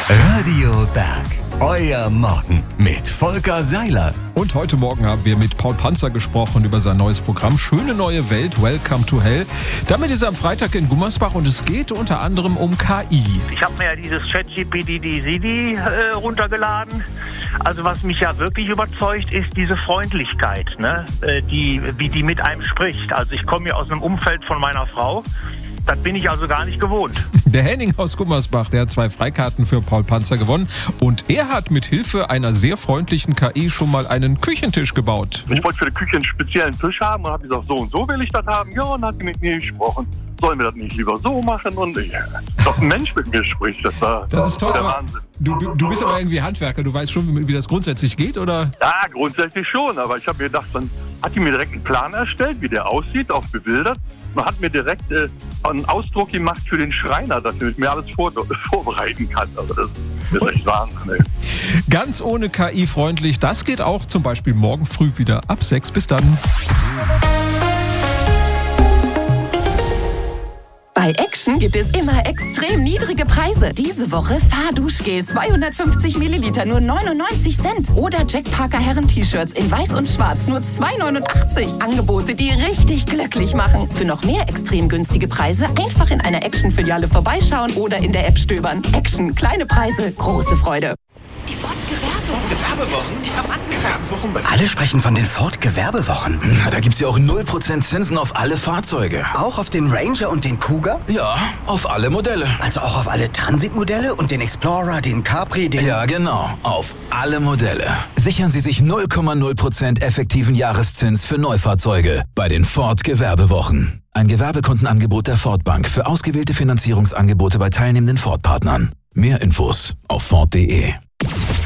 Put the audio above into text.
Radio Berg, euer Morgen mit Volker Seiler. Und heute Morgen haben wir mit Paul Panzer gesprochen über sein neues Programm Schöne neue Welt, Welcome to Hell. Damit ist er am Freitag in Gummersbach und es geht unter anderem um KI. Ich habe mir ja dieses ChatGPT runtergeladen. Also was mich ja wirklich überzeugt, ist diese Freundlichkeit, ne? Wie die mit einem spricht. Also ich komme ja aus einem Umfeld von meiner Frau. Das bin ich also gar nicht gewohnt. Der Henning aus Gummersbach, der hat 2 Freikarten für Paul Panzer gewonnen. Und er hat mit Hilfe einer sehr freundlichen KI schon mal einen Küchentisch gebaut. Ich wollte für die Küche einen speziellen Tisch haben und habe gesagt, so und so will ich das haben. Ja, und dann hat sie mit mir gesprochen. Sollen wir das nicht lieber so machen? Und doch ein Mensch mit mir spricht. Das ist toll, der aber Wahnsinn. Du bist aber irgendwie Handwerker. Du weißt schon, wie das grundsätzlich geht, oder? Ja, grundsätzlich schon. Aber ich habe mir gedacht, dann hat die mir direkt einen Plan erstellt, wie der aussieht, auch bebildert. Man hat mir direkt einen Ausdruck gemacht für den Schreiner, dass ich mir alles vorbereiten kann. Also das ist echt Wahnsinn, ey. Ganz ohne KI freundlich. Das geht auch zum Beispiel morgen früh wieder ab 6. Bis dann. Bei Action gibt es immer extrem niedrige Preise. Diese Woche Fahrduschgel 250 Milliliter nur 99 Cent. Oder Jack Parker Herren-T-Shirts in weiß und schwarz nur 2,89. Angebote, die richtig glücklich machen. Für noch mehr extrem günstige Preise einfach in einer Action-Filiale vorbeischauen oder in der App stöbern. Action, kleine Preise, große Freude. Die Ford-Gewerbewochen, die haben angefangen. Alle sprechen von den Ford-Gewerbewochen. Na, da gibt's ja auch 0% Zinsen auf alle Fahrzeuge. Auch auf den Ranger und den Kuga? Ja, auf alle Modelle. Also auch auf alle Transitmodelle und den Explorer, den Capri, den... Ja, genau, auf alle Modelle. Sichern Sie sich 0,0% effektiven Jahreszins für Neufahrzeuge bei den Ford-Gewerbewochen. Ein Gewerbekundenangebot der Ford Bank für ausgewählte Finanzierungsangebote bei teilnehmenden Ford-Partnern. Mehr Infos auf Ford.de.